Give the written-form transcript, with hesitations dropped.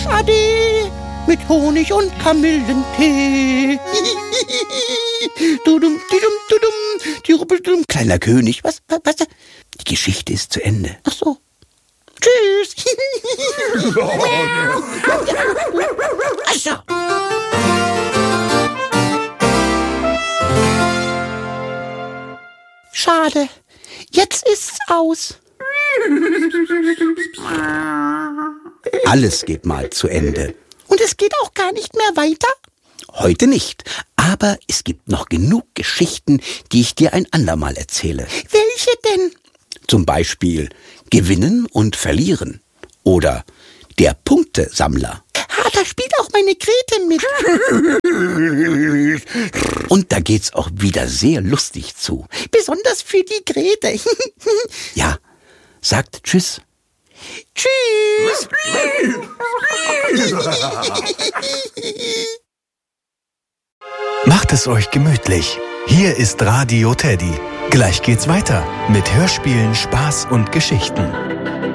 Ade mit Honig und Kamillentee. Dudum, dudum, dudum, die Ruppeldumm, kleiner König. Was? Die Geschichte ist zu Ende. Ach so. Tschüss. Also. Schade. Jetzt ist's aus. Alles geht mal zu Ende. Und es geht auch gar nicht mehr weiter? Heute nicht. Aber es gibt noch genug Geschichten, die ich dir ein andermal erzähle. Welche denn? Zum Beispiel Gewinnen und Verlieren. Oder der Punktesammler. Da spielt auch meine Grete mit. Und da geht's auch wieder sehr lustig zu. Besonders für die Grete. Ja, sagt Tschüss. Tschüss. Macht es euch gemütlich. Hier ist Radio Teddy. Gleich geht's weiter mit Hörspielen, Spaß und Geschichten.